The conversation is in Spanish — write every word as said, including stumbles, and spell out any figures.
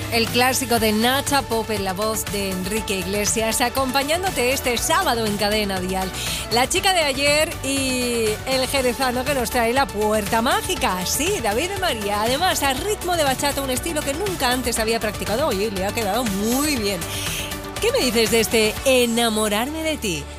El clásico de Nacha Pop en la voz de Enrique Iglesias, acompañándote este sábado en Cadena Dial. La chica de ayer y el jerezano que nos trae la puerta mágica. Sí, David de María. Además, a ritmo de bachata, un estilo que nunca antes había practicado. Oye, le ha quedado muy bien. ¿Qué me dices de este Enamorarme de ti?